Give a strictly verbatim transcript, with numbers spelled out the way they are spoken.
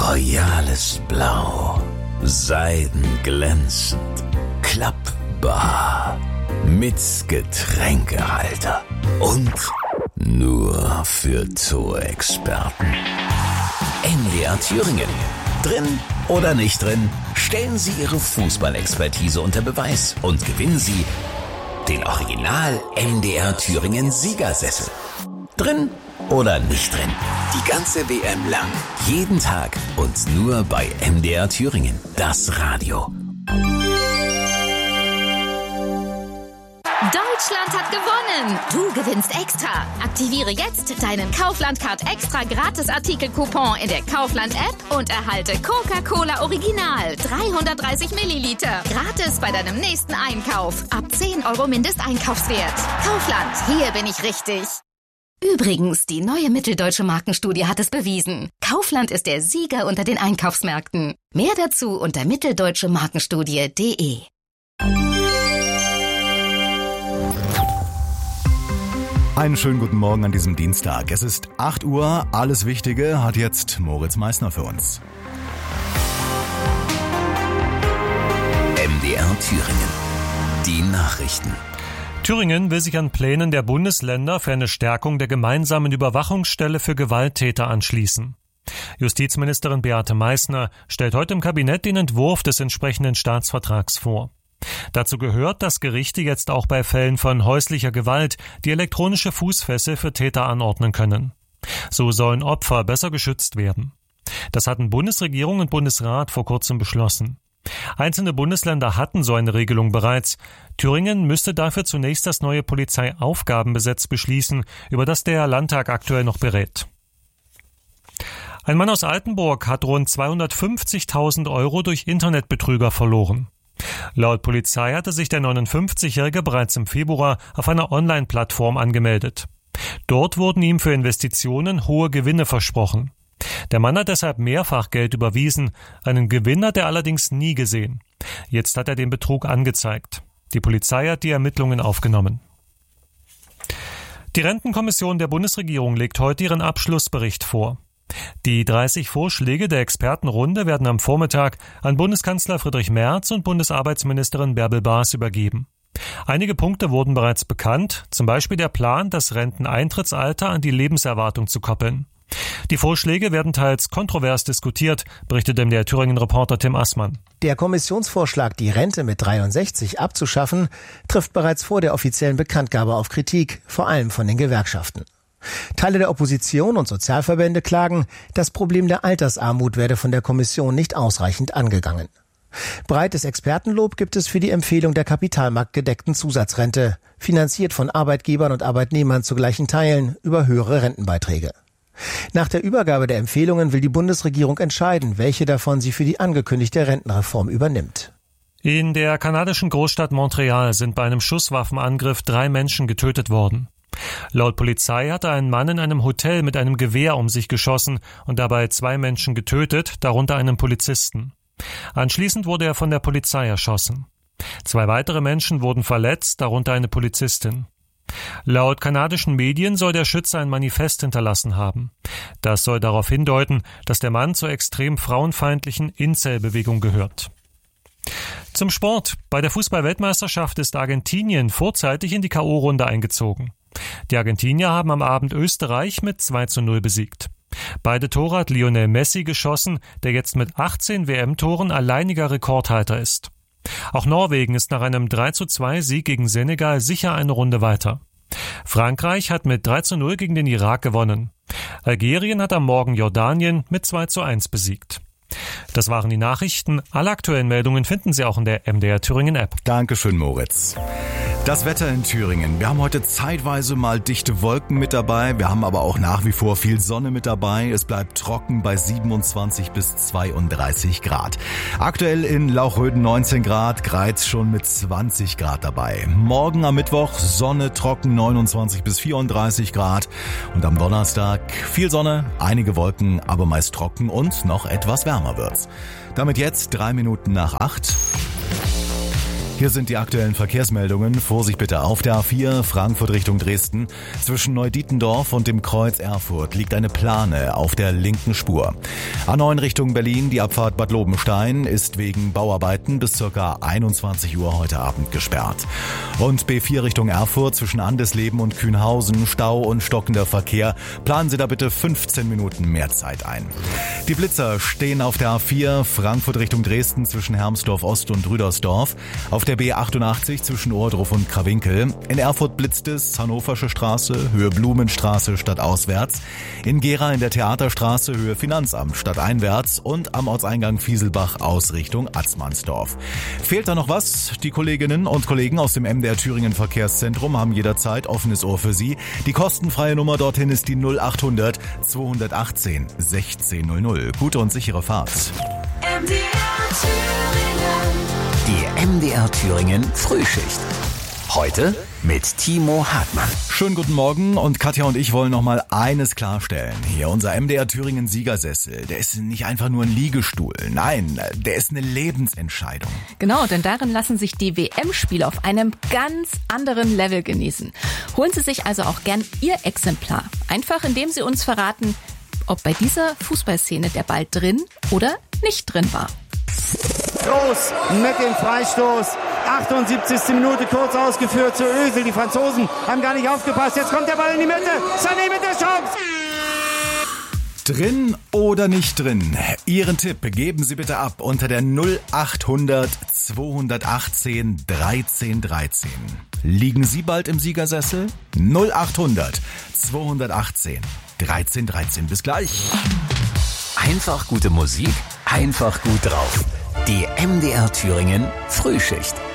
royales Blau, seidenglänzend, klappbar, mit Getränkehalter und nur für Torexperten. M D R Thüringen. Drin oder nicht drin, stellen Sie Ihre Fußballexpertise unter Beweis und gewinnen Sie den Original M D R Thüringen Siegersessel. Drin oder nicht drin, die ganze W M lang, jeden Tag und nur bei M D R Thüringen, das Radio. Deutschland hat gewonnen! Du gewinnst extra. Aktiviere jetzt deinen Kaufland-Card extra Gratis-Artikel-Coupon in der Kaufland-App und erhalte Coca-Cola Original dreihundertdreißig Milliliter. Gratis bei deinem nächsten Einkauf. Ab zehn Euro Mindesteinkaufswert. Kaufland, hier bin ich richtig. Übrigens, die neue Mitteldeutsche Markenstudie hat es bewiesen. Kaufland ist der Sieger unter den Einkaufsmärkten. Mehr dazu unter mitteldeutsche markenstudie punkt de. Einen schönen guten Morgen an diesem Dienstag. Es ist acht Uhr. Alles Wichtige hat jetzt Moritz Meissner für uns. M D R Thüringen. Die Nachrichten. Thüringen will sich an Plänen der Bundesländer für eine Stärkung der gemeinsamen Überwachungsstelle für Gewalttäter anschließen. Justizministerin Beate Meissner stellt heute im Kabinett den Entwurf des entsprechenden Staatsvertrags vor. Dazu gehört, dass Gerichte jetzt auch bei Fällen von häuslicher Gewalt die elektronische Fußfessel für Täter anordnen können. So sollen Opfer besser geschützt werden. Das hatten Bundesregierung und Bundesrat vor kurzem beschlossen. Einzelne Bundesländer hatten so eine Regelung bereits. Thüringen müsste dafür zunächst das neue Polizeiaufgabengesetz beschließen, über das der Landtag aktuell noch berät. Ein Mann aus Altenburg hat rund zweihundertfünfzigtausend Euro durch Internetbetrüger verloren. Laut Polizei hatte sich der neunundfünfzigjährige bereits im Februar auf einer Online-Plattform angemeldet. Dort wurden ihm für Investitionen hohe Gewinne versprochen. Der Mann hat deshalb mehrfach Geld überwiesen, einen Gewinn hat er allerdings nie gesehen. Jetzt hat er den Betrug angezeigt. Die Polizei hat die Ermittlungen aufgenommen. Die Rentenkommission der Bundesregierung legt heute ihren Abschlussbericht vor. Die dreißig Vorschläge der Expertenrunde werden am Vormittag an Bundeskanzler Friedrich Merz und Bundesarbeitsministerin Bärbel Baas übergeben. Einige Punkte wurden bereits bekannt, zum Beispiel der Plan, das Renteneintrittsalter an die Lebenserwartung zu koppeln. Die Vorschläge werden teils kontrovers diskutiert, berichtet der Thüringen-Reporter Tim Assmann. Der Kommissionsvorschlag, die Rente mit dreiundsechzig abzuschaffen, trifft bereits vor der offiziellen Bekanntgabe auf Kritik, vor allem von den Gewerkschaften. Teile der Opposition und Sozialverbände klagen, das Problem der Altersarmut werde von der Kommission nicht ausreichend angegangen. Breites Expertenlob gibt es für die Empfehlung der kapitalmarktgedeckten Zusatzrente, finanziert von Arbeitgebern und Arbeitnehmern zu gleichen Teilen über höhere Rentenbeiträge. Nach der Übergabe der Empfehlungen will die Bundesregierung entscheiden, welche davon sie für die angekündigte Rentenreform übernimmt. In der kanadischen Großstadt Montreal sind bei einem Schusswaffenangriff drei Menschen getötet worden. Laut Polizei hatte ein Mann in einem Hotel mit einem Gewehr um sich geschossen und dabei zwei Menschen getötet, darunter einen Polizisten. Anschließend wurde er von der Polizei erschossen. Zwei weitere Menschen wurden verletzt, darunter eine Polizistin. Laut kanadischen Medien soll der Schütze ein Manifest hinterlassen haben. Das soll darauf hindeuten, dass der Mann zur extrem frauenfeindlichen Incel-Bewegung gehört. Zum Sport. Bei der Fußball-Weltmeisterschaft ist Argentinien vorzeitig in die K O-Runde eingezogen. Die Argentinier haben am Abend Österreich mit zwei zu null besiegt. Beide Tore hat Lionel Messi geschossen, der jetzt mit achtzehn W M-Toren alleiniger Rekordhalter ist. Auch Norwegen ist nach einem drei zu zwei Sieg gegen Senegal sicher eine Runde weiter. Frankreich hat mit drei zu null gegen den Irak gewonnen. Algerien hat am Morgen Jordanien mit zwei zu eins besiegt. Das waren die Nachrichten. Alle aktuellen Meldungen finden Sie auch in der M D R Thüringen App. Dankeschön, Moritz. Das Wetter in Thüringen. Wir haben heute zeitweise mal dichte Wolken mit dabei. Wir haben aber auch nach wie vor viel Sonne mit dabei. Es bleibt trocken bei siebenundzwanzig bis zweiunddreißig Grad. Aktuell in Lauchröden neunzehn Grad, Greiz schon mit zwanzig Grad dabei. Morgen am Mittwoch Sonne, trocken neunundzwanzig bis vierunddreißig Grad. Und am Donnerstag viel Sonne, einige Wolken, aber meist trocken und noch etwas wärmer wird's. Damit jetzt drei Minuten nach acht. Hier sind die aktuellen Verkehrsmeldungen. Vorsicht bitte auf der A vier Frankfurt Richtung Dresden. Zwischen Neudietendorf und dem Kreuz Erfurt liegt eine Plane auf der linken Spur. A neun Richtung Berlin, die Abfahrt Bad Lobenstein ist wegen Bauarbeiten bis ca. einundzwanzig Uhr heute Abend gesperrt. Und B vier Richtung Erfurt zwischen Andesleben und Kühnhausen, Stau und stockender Verkehr. Planen Sie da bitte fünfzehn Minuten mehr Zeit ein. Die Blitzer stehen auf der A vier Frankfurt Richtung Dresden zwischen Hermsdorf Ost und Rüdersdorf. Auf der B achtundachtzig zwischen Ohrdruf und Krawinkel. In Erfurt blitzt es, Hannoversche Straße, Höhe Blumenstraße stadtauswärts. In Gera in der Theaterstraße, Höhe Finanzamt stadteinwärts. Und am Ortseingang Fieselbach aus Richtung Atzmannsdorf. Fehlt da noch was? Die Kolleginnen und Kollegen aus dem M D R Thüringen Verkehrszentrum haben jederzeit offenes Ohr für Sie. Die kostenfreie Nummer dorthin ist die null achthundert zweihundertachtzehn sechzehn null null. Gute und sichere Fahrt. M D R Thüringen. Die M D R Thüringen Frühschicht. Heute mit Timo Hartmann. Schönen guten Morgen und Katja und ich wollen noch mal eines klarstellen. Hier, unser M D R Thüringen Siegersessel, der ist nicht einfach nur ein Liegestuhl. Nein, der ist eine Lebensentscheidung. Genau, denn darin lassen sich die W M-Spiele auf einem ganz anderen Level genießen. Holen Sie sich also auch gern Ihr Exemplar. Einfach indem Sie uns verraten, ob bei dieser Fußballszene der Ball drin oder nicht drin war. Groß mit dem Freistoß. achtundsiebzigste Minute kurz ausgeführt zu Özil. Die Franzosen haben gar nicht aufgepasst. Jetzt kommt der Ball in die Mitte. Sané mit der Chance. Drin oder nicht drin? Ihren Tipp geben Sie bitte ab unter der null achthundert zweihundertachtzehn dreizehn dreizehn. Liegen Sie bald im Siegersessel? null achthundert zweihundertachtzehn dreizehn dreizehn. Bis gleich. Einfach gute Musik, einfach gut drauf. Die M D R Thüringen Frühschicht.